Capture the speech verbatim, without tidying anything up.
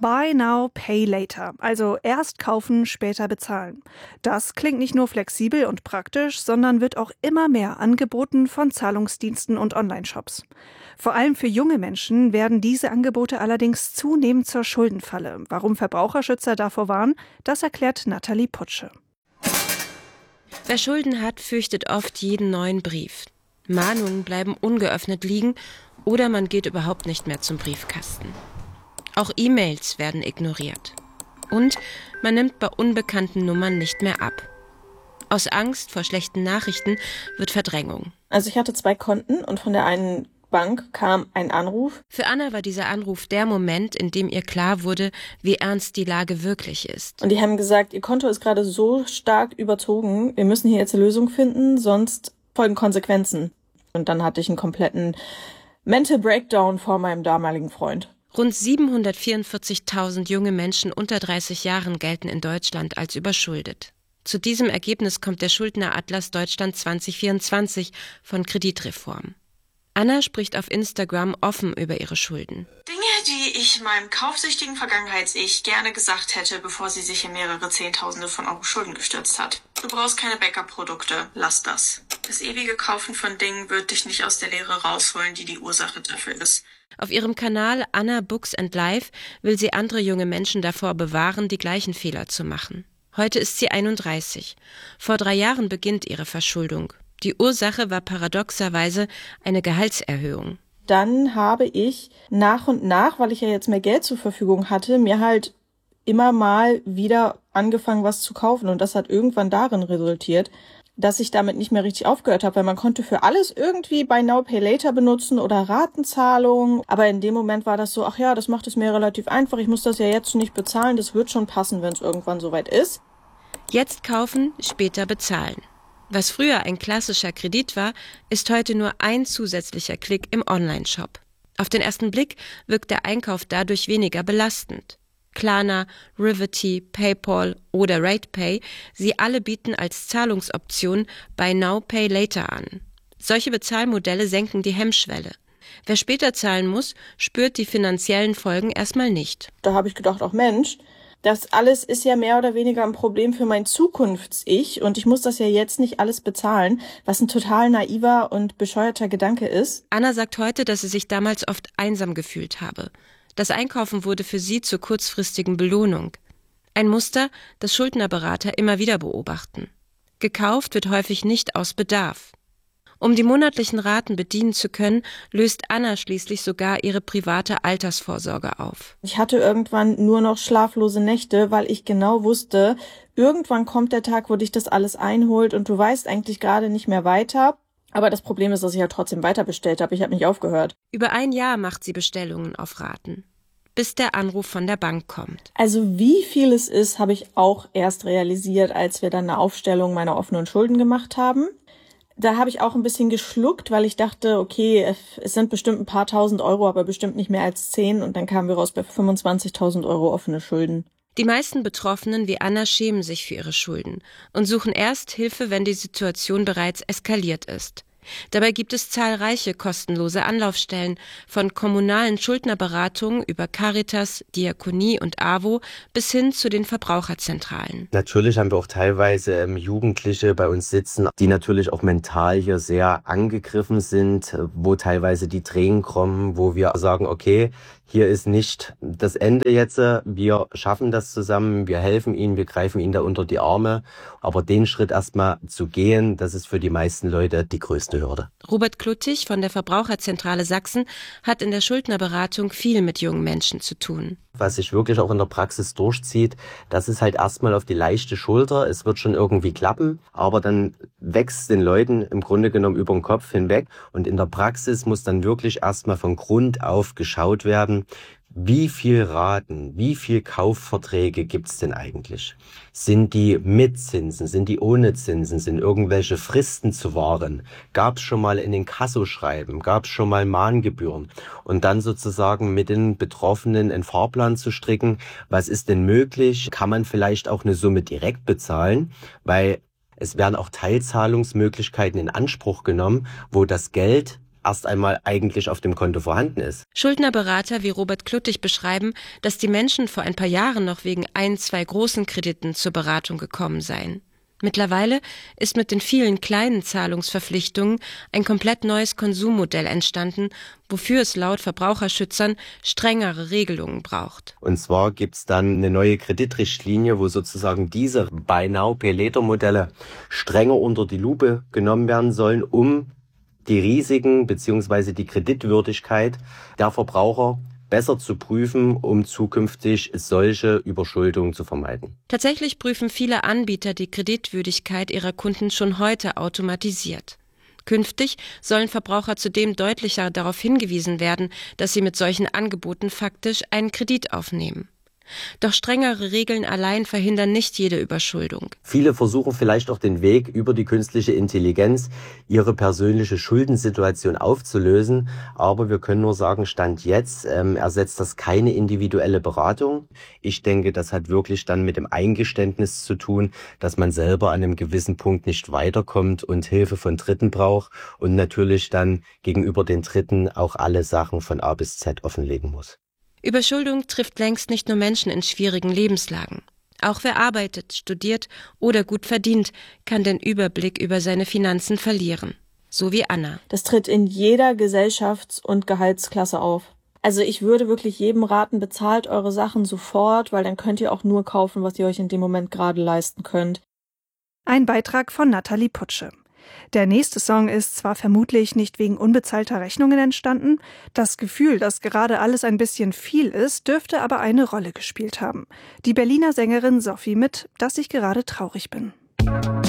Buy now, pay later, also erst kaufen, später bezahlen. Das klingt nicht nur flexibel und praktisch, sondern wird auch immer mehr angeboten von Zahlungsdiensten und Online-Shops. Vor allem für junge Menschen werden diese Angebote allerdings zunehmend zur Schuldenfalle. Warum Verbraucherschützer davor warnen, das erklärt Nathalie Putsche. Wer Schulden hat, fürchtet oft jeden neuen Brief. Mahnungen bleiben ungeöffnet liegen oder man geht überhaupt nicht mehr zum Briefkasten. Auch E-Mails werden ignoriert. Und man nimmt bei unbekannten Nummern nicht mehr ab. Aus Angst vor schlechten Nachrichten wird Verdrängung. Also ich hatte zwei Konten und von der einen Bank kam ein Anruf. Für Anna war dieser Anruf der Moment, in dem ihr klar wurde, wie ernst die Lage wirklich ist. Und die haben gesagt, ihr Konto ist gerade so stark überzogen, wir müssen hier jetzt eine Lösung finden, sonst folgen Konsequenzen. Und dann hatte ich einen kompletten Mental Breakdown vor meinem damaligen Freund. Rund siebenhundertvierundvierzigtausend junge Menschen unter dreißig Jahren gelten in Deutschland als überschuldet. Zu diesem Ergebnis kommt der Schuldneratlas Deutschland zwanzig vierundzwanzig von Kreditreform. Anna spricht auf Instagram offen über ihre Schulden. Dinge, die ich meinem kaufsüchtigen Vergangenheits-Ich gerne gesagt hätte, bevor sie sich in mehrere Zehntausende von Euro Schulden gestürzt hat. Du brauchst keine Backup-Produkte, lass das. Das ewige Kaufen von Dingen wird dich nicht aus der Leere rausholen, die die Ursache dafür ist. Auf ihrem Kanal Anna Books and Life will sie andere junge Menschen davor bewahren, die gleichen Fehler zu machen. Heute ist sie einunddreißig. Vor drei Jahren beginnt ihre Verschuldung. Die Ursache war paradoxerweise eine Gehaltserhöhung. Dann habe ich nach und nach, weil ich ja jetzt mehr Geld zur Verfügung hatte, mir halt immer mal wieder angefangen, was zu kaufen. Und das hat irgendwann darin resultiert, dass ich damit nicht mehr richtig aufgehört habe, weil man konnte für alles irgendwie Buy Now, Pay Later benutzen oder Ratenzahlung. Aber in dem Moment war das so, ach ja, das macht es mir relativ einfach. Ich muss das ja jetzt nicht bezahlen. Das wird schon passen, wenn es irgendwann soweit ist. Jetzt kaufen, später bezahlen. Was früher ein klassischer Kredit war, ist heute nur ein zusätzlicher Klick im Online-Shop. Auf den ersten Blick wirkt der Einkauf dadurch weniger belastend. Klarna, Rivety, PayPal oder RatePay, sie alle bieten als Zahlungsoption Buy Now, Pay Later an. Solche Bezahlmodelle senken die Hemmschwelle. Wer später zahlen muss, spürt die finanziellen Folgen erstmal nicht. Da habe ich gedacht, ach Mensch, das alles ist ja mehr oder weniger ein Problem für mein Zukunfts-Ich und ich muss das ja jetzt nicht alles bezahlen, was ein total naiver und bescheuerter Gedanke ist. Anna sagt heute, dass sie sich damals oft einsam gefühlt habe. Das Einkaufen wurde für sie zur kurzfristigen Belohnung. Ein Muster, das Schuldnerberater immer wieder beobachten. Gekauft wird häufig nicht aus Bedarf. Um die monatlichen Raten bedienen zu können, löst Anna schließlich sogar ihre private Altersvorsorge auf. Ich hatte irgendwann nur noch schlaflose Nächte, weil ich genau wusste, irgendwann kommt der Tag, wo dich das alles einholt und du weißt eigentlich gerade nicht mehr weiter. Aber das Problem ist, dass ich ja trotzdem weiter bestellt habe. Ich habe nicht aufgehört. Über ein Jahr macht sie Bestellungen auf Raten, bis der Anruf von der Bank kommt. Also wie viel es ist, habe ich auch erst realisiert, als wir dann eine Aufstellung meiner offenen Schulden gemacht haben. Da habe ich auch ein bisschen geschluckt, weil ich dachte, okay, es sind bestimmt ein paar tausend Euro, aber bestimmt nicht mehr als zehn. Und dann kamen wir raus bei fünfundzwanzigtausend Euro offene Schulden. Die meisten Betroffenen wie Anna schämen sich für ihre Schulden und suchen erst Hilfe, wenn die Situation bereits eskaliert ist. Dabei gibt es zahlreiche kostenlose Anlaufstellen, von kommunalen Schuldnerberatungen über Caritas, Diakonie und AWO bis hin zu den Verbraucherzentralen. Natürlich haben wir auch teilweise ähm, Jugendliche bei uns sitzen, die natürlich auch mental hier sehr angegriffen sind, wo teilweise die Tränen kommen, wo wir sagen, okay, hier ist nicht das Ende jetzt, wir schaffen das zusammen, wir helfen ihnen, wir greifen ihnen da unter die Arme. Aber den Schritt erstmal zu gehen, das ist für die meisten Leute die größte Hürde. Robert Kluttig von der Verbraucherzentrale Sachsen hat in der Schuldnerberatung viel mit jungen Menschen zu tun. Was sich wirklich auch in der Praxis durchzieht, das ist halt erstmal auf die leichte Schulter. Es wird schon irgendwie klappen, aber dann wächst den Leuten im Grunde genommen über den Kopf hinweg. Und in der Praxis muss dann wirklich erstmal von Grund auf geschaut werden, wie viel Raten, wie viel Kaufverträge gibt's denn eigentlich? Sind die mit Zinsen, sind die ohne Zinsen, sind irgendwelche Fristen zu wahren? Gab's schon mal in den Kassoschreiben, gab's schon mal Mahngebühren? Und dann sozusagen mit den Betroffenen einen Fahrplan zu stricken, was ist denn möglich? Kann man vielleicht auch eine Summe direkt bezahlen? Weil es werden auch Teilzahlungsmöglichkeiten in Anspruch genommen, wo das Geld erst einmal eigentlich auf dem Konto vorhanden ist. Schuldnerberater wie Robert Kluttig beschreiben, dass die Menschen vor ein paar Jahren noch wegen ein, zwei großen Krediten zur Beratung gekommen seien. Mittlerweile ist mit den vielen kleinen Zahlungsverpflichtungen ein komplett neues Konsummodell entstanden, wofür es laut Verbraucherschützern strengere Regelungen braucht. Und zwar gibt es dann eine neue Kreditrichtlinie, wo sozusagen diese Buy Now Pay Later Modelle strenger unter die Lupe genommen werden sollen, um die Risiken bzw. die Kreditwürdigkeit der Verbraucher besser zu prüfen, um zukünftig solche Überschuldungen zu vermeiden. Tatsächlich prüfen viele Anbieter die Kreditwürdigkeit ihrer Kunden schon heute automatisiert. Künftig sollen Verbraucher zudem deutlicher darauf hingewiesen werden, dass sie mit solchen Angeboten faktisch einen Kredit aufnehmen. Doch strengere Regeln allein verhindern nicht jede Überschuldung. Viele versuchen vielleicht auch den Weg über die künstliche Intelligenz, ihre persönliche Schuldensituation aufzulösen. Aber wir können nur sagen, Stand jetzt ähm, ersetzt das keine individuelle Beratung. Ich denke, das hat wirklich dann mit dem Eingeständnis zu tun, dass man selber an einem gewissen Punkt nicht weiterkommt und Hilfe von Dritten braucht und natürlich dann gegenüber den Dritten auch alle Sachen von A bis Z offenlegen muss. Überschuldung trifft längst nicht nur Menschen in schwierigen Lebenslagen. Auch wer arbeitet, studiert oder gut verdient, kann den Überblick über seine Finanzen verlieren. So wie Anna. Das tritt in jeder Gesellschafts- und Gehaltsklasse auf. Also ich würde wirklich jedem raten, bezahlt eure Sachen sofort, weil dann könnt ihr auch nur kaufen, was ihr euch in dem Moment gerade leisten könnt. Ein Beitrag von Nathalie Putsche. Der nächste Song ist zwar vermutlich nicht wegen unbezahlter Rechnungen entstanden, das Gefühl, dass gerade alles ein bisschen viel ist, dürfte aber eine Rolle gespielt haben. Die Berliner Sängerin Sophie mit »Dass ich gerade traurig bin«.